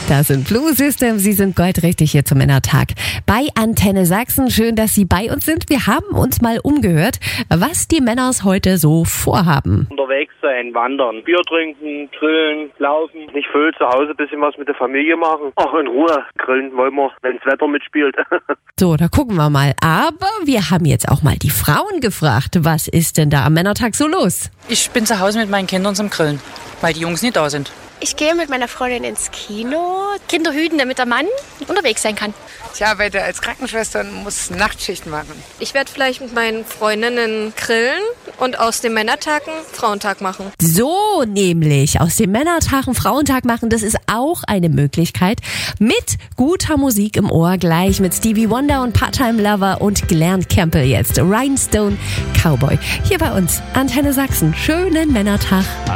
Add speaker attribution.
Speaker 1: Das sind Blue System, sie sind goldrichtig hier zum Männertag. Bei Antenne Sachsen, schön, dass Sie bei uns sind. Wir haben uns mal umgehört, was die Männers heute so vorhaben.
Speaker 2: Unterwegs sein, wandern, Bier trinken, grillen, laufen, nicht viel zu Hause, ein bisschen was mit der Familie machen. Ach, in Ruhe, grillen wollen wir, wenn das Wetter mitspielt.
Speaker 1: So, da gucken wir mal. Aber wir haben jetzt auch mal die Frauen gefragt, was ist denn da am Männertag so los?
Speaker 3: Ich bin zu Hause mit meinen Kindern zum Grillen, weil die Jungs nicht da sind.
Speaker 4: Ich gehe mit meiner Freundin ins Kino. Kinder hüten, damit der Mann unterwegs sein kann.
Speaker 5: Ich arbeite als Krankenschwester und muss Nachtschichten machen.
Speaker 6: Ich werde vielleicht mit meinen Freundinnen grillen und aus dem Männertag einen Frauentag machen.
Speaker 1: So nämlich, aus dem Männertag einen Frauentag machen, das ist auch eine Möglichkeit. Mit guter Musik im Ohr, gleich mit Stevie Wonder und Part-Time Lover und Glenn Campbell jetzt. Rhinestone Cowboy. Hier bei uns, Antenne Sachsen. Schönen Männertag.